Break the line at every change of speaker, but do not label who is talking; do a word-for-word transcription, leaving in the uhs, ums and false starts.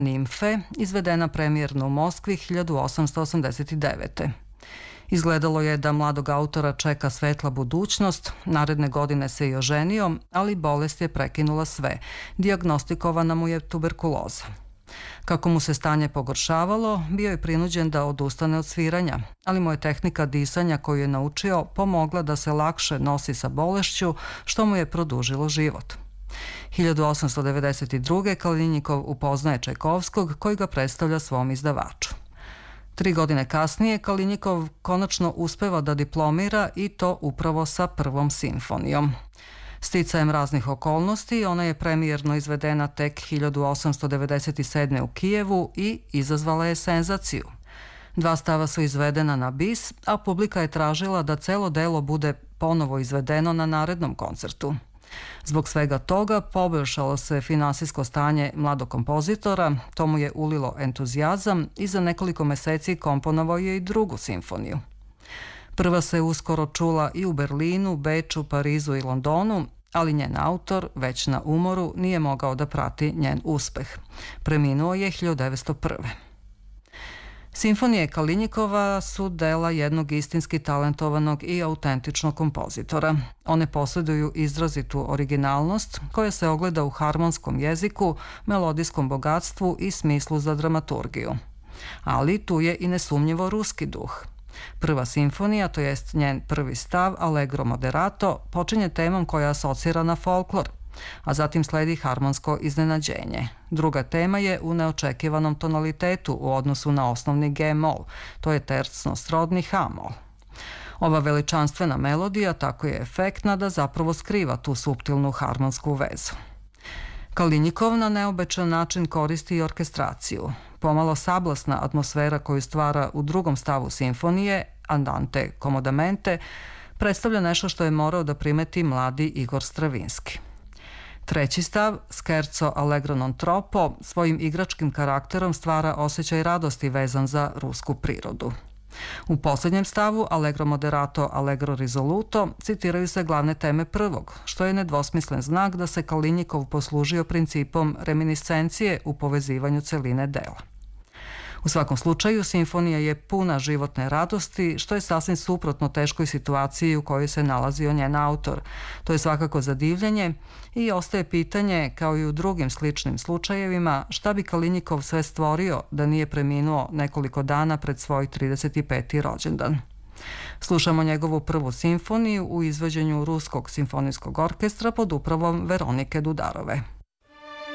Nimfe, izvedena premijerno u Moskvi hiljadu osamsto osamdeset devete. Izgledalo je da mladog autora čeka svetla budućnost, naredne godine se i oženio, ali bolest je prekinula sve, dijagnostikovana mu je tuberkuloza. Kako mu se stanje pogoršavalo, bio je prinuđen da odustane od sviranja, ali mu je tehnika disanja koju je naučio pomogla da se lakše nosi sa bolešću, što mu je produžilo život. hiljadu osamsto devedeset druge. Kalinjikov upoznaje Čajkovskog, koji ga predstavlja svom izdavaču. Tri godine kasnije Kalinjikov konačno uspeva da diplomira i to upravo sa prvom simfonijom. Sticajem raznih okolnosti, ona je premijerno izvedena tek hiljadu osamsto devedeset sedme. u Kijevu i izazvala je senzaciju. Dva stava su izvedena na bis, a publika je tražila da celo delo bude ponovo izvedeno na narednom koncertu. Zbog svega toga poboljšalo se finansijsko stanje mladog kompozitora, to mu je ulilo entuzijazam i za nekoliko meseci komponovao je i drugu simfoniju. Prva se uskoro čula i u Berlinu, Beču, Parizu i Londonu, ali njen autor, već na umoru, nije mogao da prati njen uspeh. Preminuo je hiljadu devetsto prve. Simfonije Kalinjikova su dela jednog istinski talentovanog i autentičnog kompozitora. One posjeduju izrazitu originalnost koja se ogleda u harmonskom jeziku, melodijskom bogatstvu i smislu za dramaturgiju. Ali tu je i nesumnjivo ruski duh. Prva simfonija, to jest njen prvi stav, Allegro moderato, počinje temom koja asocira na folklor, a zatim sledi harmonsko iznenađenje. Druga tema je u neočekivanom tonalitetu u odnosu na osnovni G-mol, to je tercno srodni H-mol. Ova veličanstvena melodija tako je efektna da zapravo skriva tu suptilnu harmonsku vezu. Kalinjikov na neobičan način koristi i orkestraciju. Pomalo sablasna atmosfera koju stvara u drugom stavu simfonije, Andante comodamente, predstavlja nešto što je morao da primeti mladi Igor Stravinski. Treći stav, Scherzo Allegro non troppo, svojim igračkim karakterom stvara osjećaj radosti vezan za rusku prirodu. U posljednjem stavu, Allegro moderato, Allegro risoluto, citiraju se glavne teme prvog, što je nedvosmislen znak da se Kalinjikov poslužio principom reminiscencije u povezivanju celine dela. U svakom slučaju, simfonija je puna životne radosti, što je sasvim suprotno teškoj situaciji u kojoj se nalazio njen autor. To je svakako zadivljenje i ostaje pitanje, kao i u drugim sličnim slučajevima, šta bi Kalinjikov sve stvorio da nije preminuo nekoliko dana pred svoj trideset peti rođendan. Slušamo njegovu prvu simfoniju u izvođenju Ruskog simfonijskog orkestra pod upravom Veronike Dudarove.